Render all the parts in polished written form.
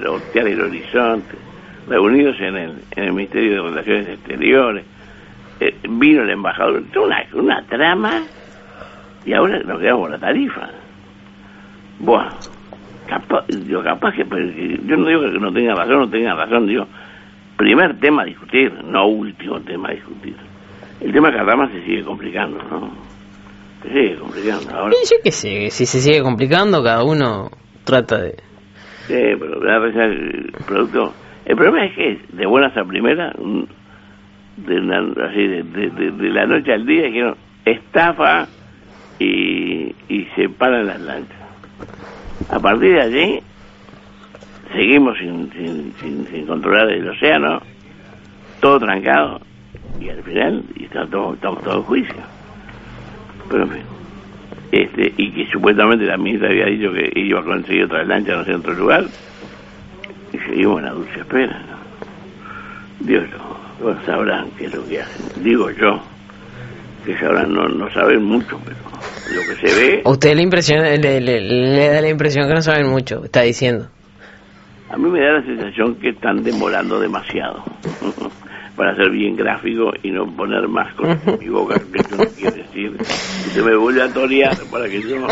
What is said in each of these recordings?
voltear el horizonte, reunidos en el Ministerio de Relaciones Exteriores, vino el embajador, una trama, y ahora nos quedamos con la tarifa. Bueno, capaz que, yo no digo que no tenga razón, digo, primer tema a discutir, no último tema a discutir. El tema de Catarma se sigue complicando, ¿no? Se sigue complicando. Ahora, yo qué sé, si se sigue complicando, cada uno trata de... Sí, pero el producto... El problema es que de buenas a primeras, de la noche al día, dijeron estafa y se paran las lanchas. A partir de allí, seguimos sin controlar el océano, todo trancado, y al final estamos todos en juicio. Pero en fin, y que supuestamente la ministra había dicho que iba a conseguir otra lancha, no sé, en otro lugar, y seguimos en la dulce espera, ¿no? Dios no sabrán qué es lo que hacen. Digo yo, que sabrán, no saben mucho, pero lo que se ve... ¿A usted le da la impresión que no saben mucho, está diciendo? A mí me da la sensación que están demorando demasiado para ser bien gráfico y no poner más cosas en mi boca que yo no quiero decir. Y se me vuelve a torear para que yo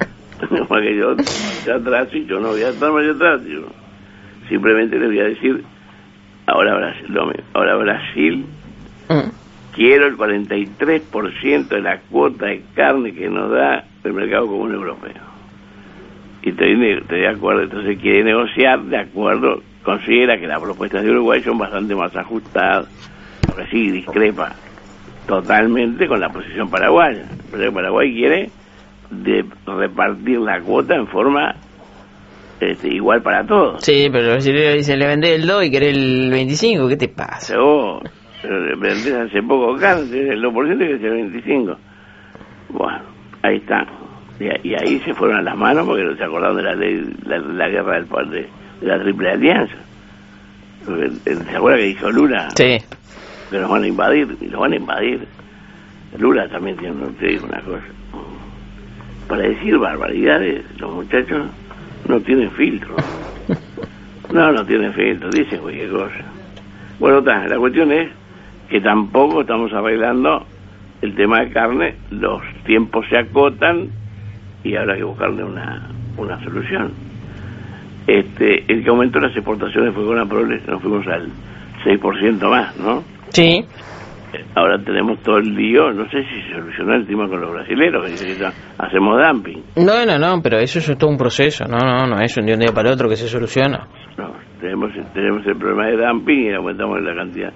esté atrás, y yo no voy a estar más atrás. Yo simplemente le voy a decir, ahora Brasil quiero el 43% de la cuota de carne que nos da el mercado común europeo. Y estoy de acuerdo, entonces quiere negociar de acuerdo, considera que las propuestas de Uruguay son bastante más ajustadas, porque sí discrepa totalmente con la posición paraguaya, pero Paraguay quiere repartir la cuota en forma igual para todos. Sí, pero si le dicen le vendés el 2 y querés el 25, ¿qué te pasa? Pero vendés hace poco carne, el 2% que es el 25. Bueno, ahí está. Y ahí se fueron a las manos porque no se acordaron de la ley, la guerra de la Triple Alianza. ¿Se acuerda que dijo Lula? Sí. Que nos van a invadir, y los van a invadir. Lula también te digo una cosa. Para decir barbaridades, los muchachos no tienen filtro. No tienen filtro, dicen cualquier cosa. Bueno, la cuestión es que tampoco estamos arreglando el tema de carne, los tiempos se acotan y habrá que buscarle una solución. El que aumentó las exportaciones fue con la Progres, nos fuimos al 6% más, ¿no? Sí. Ahora tenemos todo el lío, no sé si se solucionó el tema con los brasileros, que dicen que ya hacemos dumping. No, pero eso es todo un proceso, no es un día para otro que se soluciona. No, tenemos el problema de dumping y aumentamos la cantidad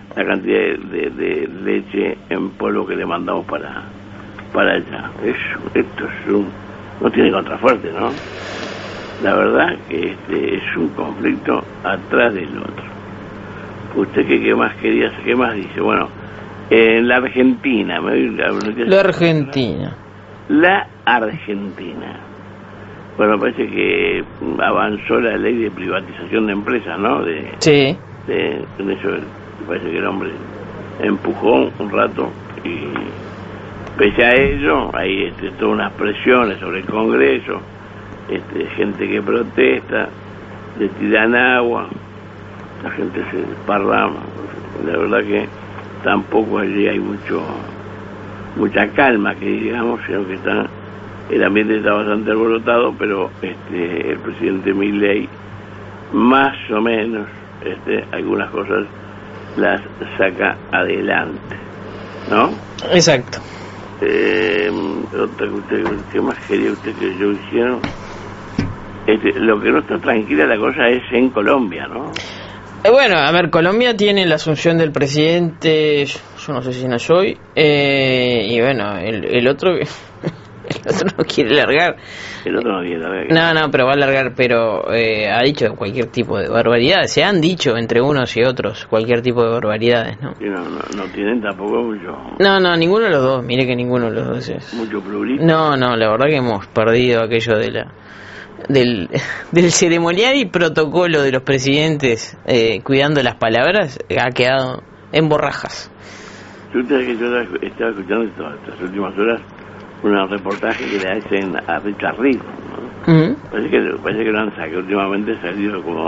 de leche en polvo que le mandamos para allá. Esto no tiene contrafuerte, ¿no? La verdad que es un conflicto atrás del otro. ¿Usted qué más quería? ¿Qué más dice? Bueno, en la Argentina. La Argentina. Bueno, parece que avanzó la ley de privatización de empresas, ¿no? Sí. En eso parece que el hombre empujó un rato y pese a ello hay todas unas presiones sobre el Congreso, gente que protesta, le tiran agua, la gente se desparrama. La verdad que tampoco allí hay mucha calma, que digamos, sino que el ambiente está bastante alborotado, pero el presidente Milei más o menos algunas cosas las saca adelante, ¿no? Exacto. ¿Qué más quería usted que yo hiciera? Lo que no está tranquila la cosa es en Colombia, ¿no? Bueno, a ver, Colombia tiene la asunción del presidente, yo no sé si nació hoy, y bueno, el otro no quiere largar. El otro no quiere largar. No, pero va a largar, pero ha dicho cualquier tipo de barbaridades, se han dicho entre unos y otros cualquier tipo de barbaridades, ¿no? Sí, no tienen tampoco mucho... No, ninguno de los dos, mire que ninguno de los dos es... ¿Mucho pluralismo? No, la verdad que hemos perdido aquello del ceremonial y protocolo de los presidentes cuidando las palabras, ha quedado en borrajas. Usted que yo estaba escuchando estas últimas horas un reportaje que le hacen a Richard Reed, ¿no? Parece que lo han sacado, últimamente ha salido como